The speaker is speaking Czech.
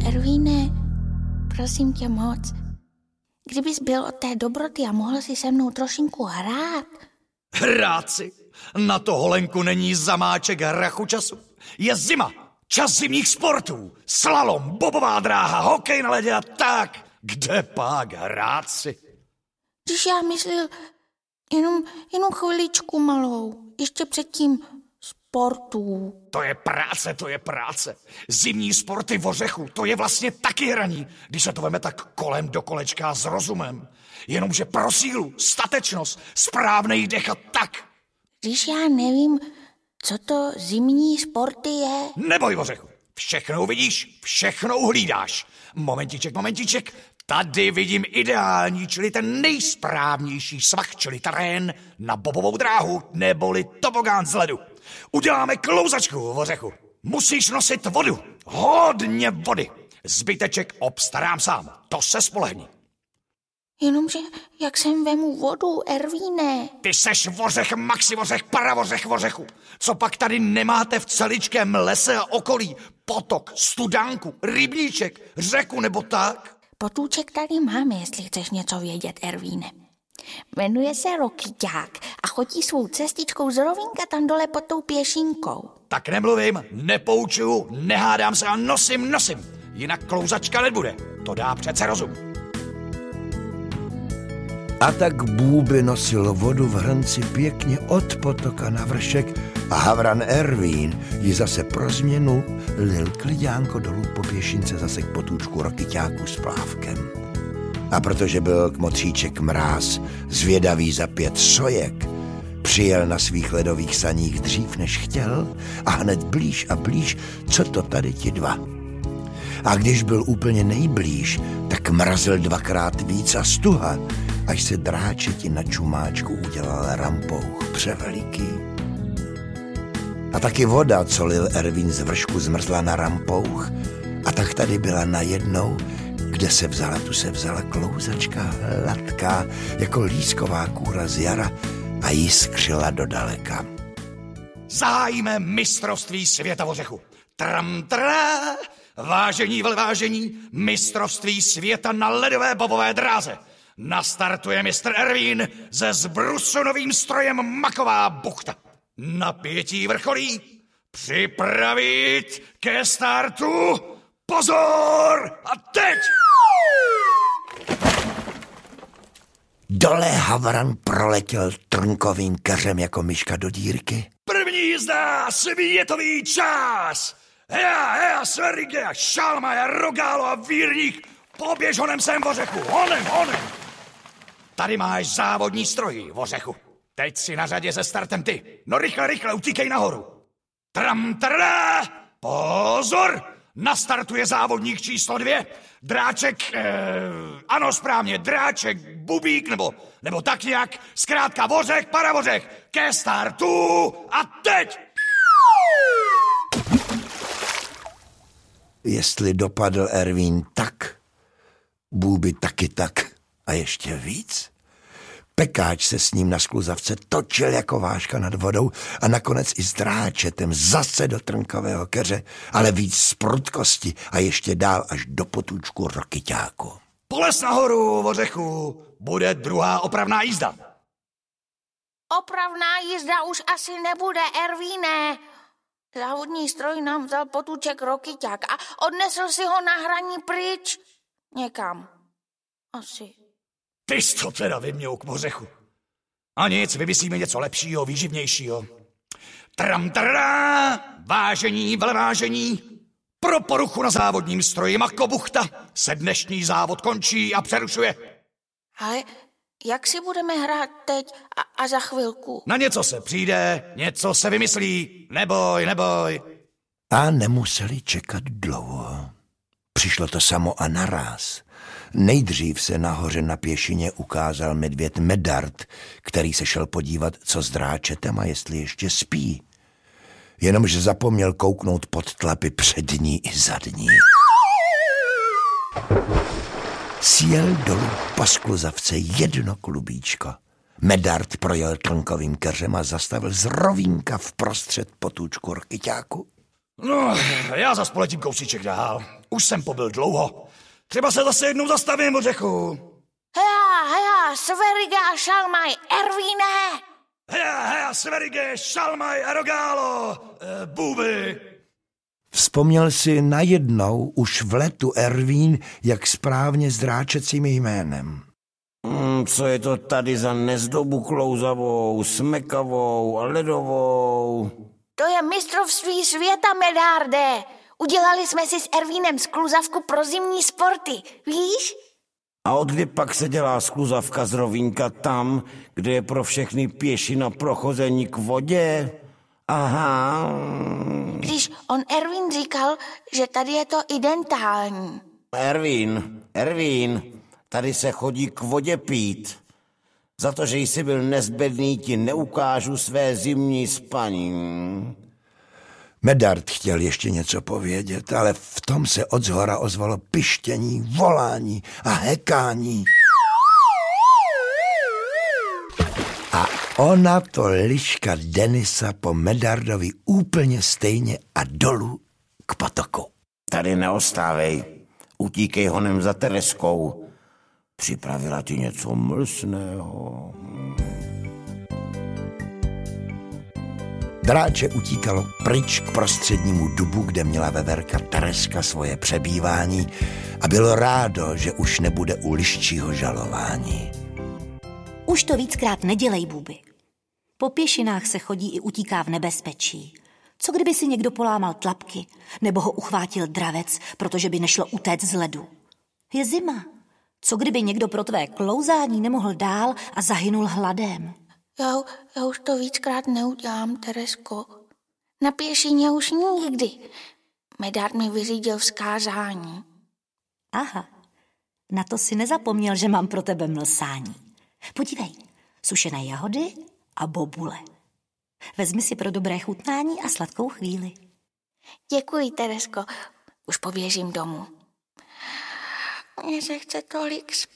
Ervíne, prosím tě moc, kdybys byl od té dobroty a mohl si se mnou trošinku hrát. Hrát si? Na to, Holenku, není zamáček hrachu času. Je zima, čas zimních sportů, slalom, bobová dráha, hokej na ledě a tak. Kde pak hrát si? Když já myslel jenom chviličku malou, ještě předtím sportů. To je práce. Zimní sporty v ořechu, to je vlastně taky hraní, když se to veme tak kolem do kolečka s rozumem. Jenomže pro sílu, statečnost, správnej dech a tak. Když já nevím, co to zimní sporty je. Neboj, ořechu, všechno vidíš, všechno hlídáš. Momentiček. Tady vidím ideální, čili ten nejsprávnější svah, čili terén na bobovou dráhu, neboli tobogán z ledu. Uděláme klouzačku, ořechu. Musíš nosit vodu, hodně vody. Zbyteček obstarám sám, to se spolehni. Jenomže jak sem vemu vodu, Ervíne? Ty seš vořech, maxi vořech, paravořech vořechu. Co pak tady nemáte v celičkém lese a okolí? Potok, studánku, rybníček, řeku nebo tak? Potůček tady máme, jestli chceš něco vědět, Ervíne. Jmenuje se Rokyťák a chodí svou cestičkou z rovinka tam dole pod tou pěšinkou. Tak nemluvím, nepoučuju, nehádám se a nosím. Jinak klouzačka nebude. To dá přece rozum. A tak Bůby nosil vodu v hrnci pěkně od potoka na vršek a havran Ervín ji zase pro změnu lil klidňánko dolů po pěšince zase k potůčku Rokyťáku s plávkem. A protože byl kmotříček Mráz zvědavý za 5 sojek, přijel na svých ledových saních dřív než chtěl a hned blíž a blíž, co to tady ti dva. A když byl úplně nejblíž, tak mrazil 2krát víc a stuha, až se dráčeti na čumáčku udělal rampouch převeliký. A taky voda, co lil Ervín z vršku, zmrzla na rampouch a tak tady byla najednou, kde se vzala klouzačka hladká, jako lísková kůra z jara a jiskřila do daleka. Zahájíme mistrovství světa v ořechu. Tram, vážení, velvážení, mistrovství světa na ledové bobové dráze. Nastartuje mistr Ervín se zbrusunovým strojem Maková buchta. Napětí vrcholí, připravit ke startu, pozor a teď! Dole havran proletěl trnkovým keřem jako myška do dírky. První jízda, světový čas! Hea, Sverige, Šalmaja, Rogálo a Vírník, poběž honem sem v ořechu, honem! Tady máš závodní stroj v ořechu. Teď si na řadě se startem ty. No rychle, utíkej nahoru. Tram, pozor! Nastartuje závodník číslo 2. Dráček, ano správně, dráček, bubík, nebo tak nějak, zkrátka vořech, paravořech, ke startu a teď! Jestli dopadl Ervín tak, Bůby taky tak a ještě víc. Pekáč se s ním na skluzavce točil jako váška nad vodou a nakonec i s dráčetem zase do trnkového keře, ale víc z prudkosti a ještě dál až do potůčku Rokyťáku. Poles nahoru, ořechu, bude druhá opravná jízda. Opravná jízda už asi nebude, Ervíne. Závodní stroj nám vzal potůček Rokyťák a odnesl si ho na hraní pryč. Někam. Asi. Ty jsi to teda vyměl k ořechu. A nic, vymyslíme něco lepšího, výživnějšího. Tram, vážení, velvážení, pro poruchu na závodním stroji Makobuchta se dnešní závod končí a přerušuje. Ale jak si budeme hrát teď a za chvilku? Na něco se přijde, něco se vymyslí, neboj. A nemuseli čekat dlouho. Přišlo to samo a naráz. Nejdřív se nahoře na pěšině ukázal medvěd Medard, který se šel podívat, co s dráčetem a jestli ještě spí. Jenomže zapomněl kouknout pod tlapy přední i zadní. Sjel dolů po skluzavce jedno klubíčko. Medard projel trnkovým keřem a zastavil z rovínka vprostřed potůčku Rokyťáku. No, já zas poletím kousíček dál. Už jsem pobyl dlouho. Třeba se zase jednou zastavím od řeku. Heja, Sverige a Šalmaj, Ervíne! Heja, Sverige, Šalmaj a Rogálo, bůby. Vzpomněl si najednou už v letu Ervín, jak správně zdráčecím jménem. Co je to tady za nezdobu klouzavou, smekavou a ledovou? To je mistrovství světa, Medarde. Udělali jsme si s Ervínem skluzavku pro zimní sporty, víš? A odkdy pak se dělá skluzavka z rovínka tam, kde je pro všechny pěši na prochození k vodě? Aha. Když on Ervín říkal, že tady je to identální. Ervín, tady se chodí k vodě pít. Za to, že jsi byl nezbedný, ti neukážu své zimní spaní. Medard chtěl ještě něco povědět, ale v tom se odzhora ozvalo pištění, volání a hekání. A ona to liška Denisa po Medardovi úplně stejně a dolů k potoku. Tady neostávej, utíkej honem za Tereskou. Připravila ti něco mlsného. Dráče utíkalo pryč k prostřednímu dubu, kde měla veverka Tereska svoje přebývání a bylo rádo, že už nebude u liščího žalování. Už to víckrát nedělej, Bůby. Po pěšinách se chodí i utíká v nebezpečí. Co kdyby si někdo polámal tlapky, nebo ho uchvátil dravec, protože by nešlo utéct z ledu? Je zima. Co kdyby někdo pro tvé klouzání nemohl dál a zahynul hladem? Já už to víckrát neudělám, Teresko. Na pěšině už nikdy. Medard mi vyřídil vzkázání. Aha, na to si nezapomněl, že mám pro tebe mlsání. Podívej, sušené jahody a bobule. Vezmi si pro dobré chutnání a sladkou chvíli. Děkuji, Teresko. Už poběžím domů. Mně se chce tolik spát.